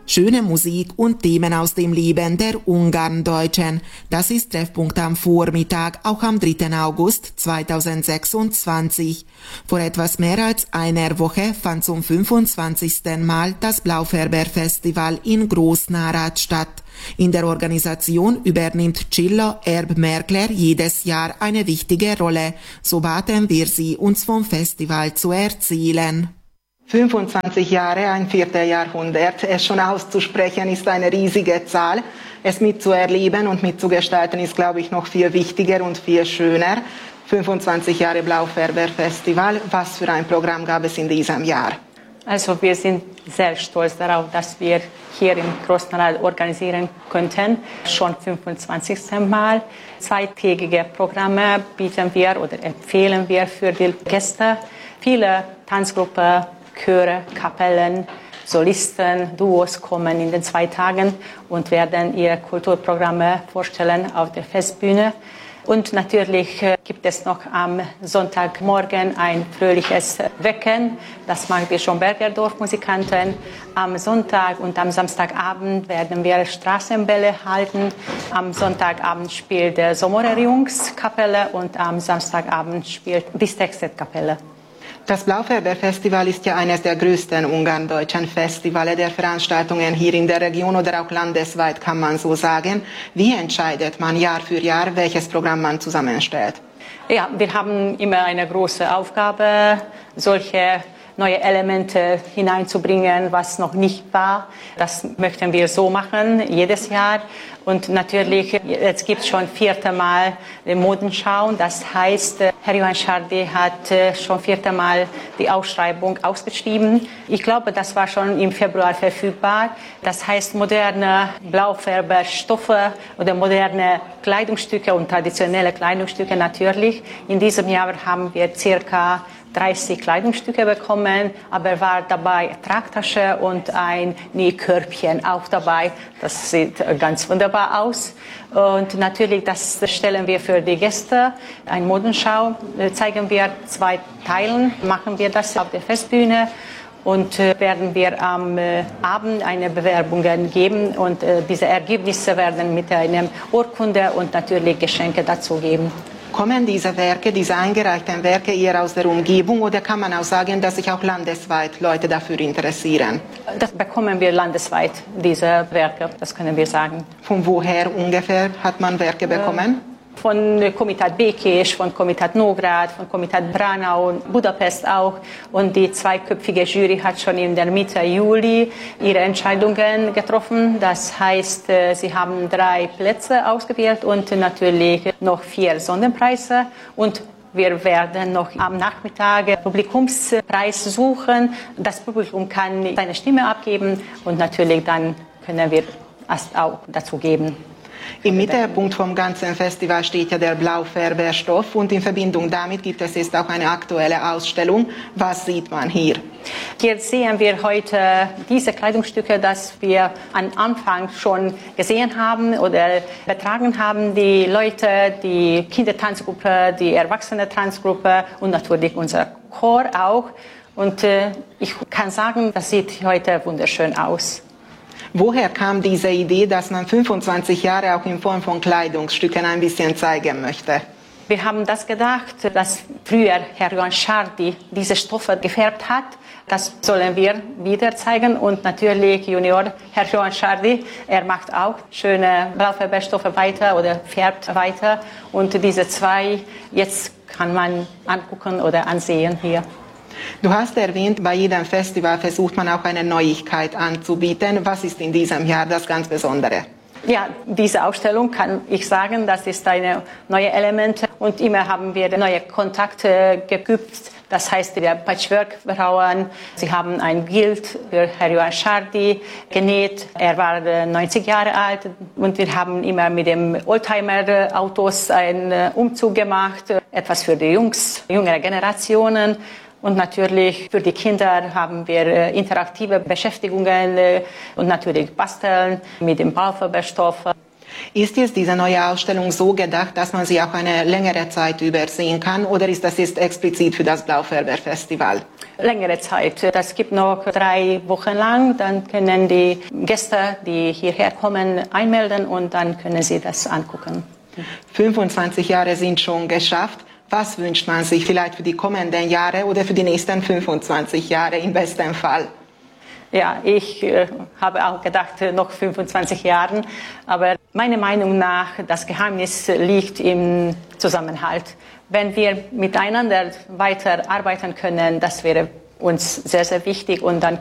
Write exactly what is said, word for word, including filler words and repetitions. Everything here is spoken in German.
Schöne Musik und Themen aus dem Leben der Ungarndeutschen. Das ist Treffpunkt am Vormittag, auch am dritten August zweitausendsechsundzwanzig. Vor etwas mehr als einer Woche fand zum fünfundzwanzigsten Mal das Blaufärber-Festival in Großnarath statt. In der Organisation übernimmt Cilla Erb-Merkler jedes Jahr eine wichtige Rolle. So baten wir sie, uns vom Festival zu erzählen. fünfundzwanzig Jahre, ein vierter Jahrhundert. Es schon auszusprechen ist eine riesige Zahl. Es mitzuerleben und mitzugestalten ist, glaube ich, noch viel wichtiger und viel schöner. fünfundzwanzig Jahre Blaufärber-Festival. Was für ein Programm gab es in diesem Jahr? Also wir sind sehr stolz darauf, dass wir hier im Großnarath organisieren könnten. Schon fünfundzwanzigsten Mal. Zweitägige Programme bieten wir oder empfehlen wir für die Gäste. Viele Tanzgruppen, Chöre, Kapellen, Solisten, Duos kommen in den zwei Tagen und werden ihre Kulturprogramme vorstellen auf der Festbühne. Und natürlich gibt es noch am Sonntagmorgen ein fröhliches Wecken. Das machen die Schomberger Dorfmusikanten. Am Sonntag und am Samstagabend werden wir Straßenbälle halten. Am Sonntagabend spielt der Sommerer Jungs-Kapelle und am Samstagabend spielt die Sextet-Kapelle. Das Blaufärber-Festival ist ja eines der größten ungarndeutschen Festivale der Veranstaltungen hier in der Region oder auch landesweit, kann man so sagen. Wie entscheidet man Jahr für Jahr, welches Programm man zusammenstellt? Ja, wir haben immer eine große Aufgabe, solche neue Elemente hineinzubringen, was noch nicht war. Das möchten wir so machen, jedes Jahr. Und natürlich, jetzt gibt es schon vierte Mal die Modenschau. Das heißt, Herr Johann Schardy hat schon vierte Mal die Ausschreibung ausgeschrieben. Ich glaube, das war schon im Februar verfügbar. Das heißt, moderne Blaufärberstoffe oder moderne Kleidungsstücke und traditionelle Kleidungsstücke natürlich. In diesem Jahr haben wir circa dreißig Kleidungsstücke bekommen, aber war dabei Tragtasche und ein Nähkörbchen auch dabei. Das sieht ganz wunderbar aus. Und natürlich, das stellen wir für die Gäste. Eine Modenschau zeigen wir zwei Teilen, machen wir das auf der Festbühne. Und äh, werden wir am äh, Abend eine Bewerbung geben und äh, diese Ergebnisse werden mit einer Urkunde und natürlich Geschenke dazu geben. Kommen diese Werke, diese eingereichten Werke eher aus der Umgebung oder kann man auch sagen, dass sich auch landesweit Leute dafür interessieren? Das bekommen wir landesweit, diese Werke, das können wir sagen. Von woher ungefähr hat man Werke bekommen? Von Komitat Békés, von Komitat Nógrád, von Komitat Braunau, Budapest auch. Und die zweiköpfige Jury hat schon in der Mitte Juli ihre Entscheidungen getroffen. Das heißt, sie haben drei Plätze ausgewählt und natürlich noch vier Sonderpreise. Und wir werden noch am Nachmittag Publikumspreis suchen. Das Publikum kann seine Stimme abgeben und natürlich dann können wir es auch dazu geben. Im Mittelpunkt vom ganzen Festival steht ja der Blaufärberstoff und in Verbindung damit gibt es jetzt auch eine aktuelle Ausstellung. Was sieht man hier? Hier sehen wir heute diese Kleidungsstücke, das wir am Anfang schon gesehen haben oder betragen haben. Die Leute, die Kindertanzgruppe, die Erwachsene-Tanzgruppe und natürlich unser Chor auch. Und äh, ich kann sagen, das sieht heute wunderschön aus. Woher kam diese Idee, dass man fünfundzwanzig Jahre auch in Form von Kleidungsstücken ein bisschen zeigen möchte? Wir haben das gedacht, dass früher Herr Johann Schardy diese Stoffe gefärbt hat. Das sollen wir wieder zeigen und natürlich Junior Herr Johann Schardy, er macht auch schöne Blaufärberstoffe weiter oder färbt weiter. Und diese zwei, jetzt kann man angucken oder ansehen hier. Du hast erwähnt, bei jedem Festival versucht man auch eine Neuigkeit anzubieten. Was ist in diesem Jahr das ganz Besondere? Ja, diese Ausstellung kann ich sagen, das ist eine neue Element und immer haben wir neue Kontakte geknüpft. Das heißt, der Patchwork-Frauen, sie haben ein Bild für Herr Johann Schardy genäht. Er war neunzig Jahre alt und wir haben immer mit dem Oldtimer-Autos einen Umzug gemacht. Etwas für die Jungs, jüngere Generationen. Und natürlich für die Kinder haben wir äh, interaktive Beschäftigungen äh, und natürlich Basteln mit dem Blaufärberstoff. Ist jetzt diese neue Ausstellung so gedacht, dass man sie auch eine längere Zeit über sehen kann oder ist das jetzt explizit für das Blaufärber-Festival? längere Zeit. Das gibt noch drei Wochen lang. Dann können die Gäste, die hierher kommen, einmelden und dann können sie das angucken. fünfundzwanzig Jahre sind schon geschafft. Was wünscht man sich vielleicht für die kommenden Jahre oder für die nächsten fünfundzwanzig Jahre im besten Fall? Ja, ich äh, habe auch gedacht, äh, noch fünfundzwanzig Jahren. Aber meiner Meinung nach, das Geheimnis liegt im Zusammenhalt. Wenn wir miteinander weiter arbeiten können, das wäre uns sehr, sehr wichtig. Und dann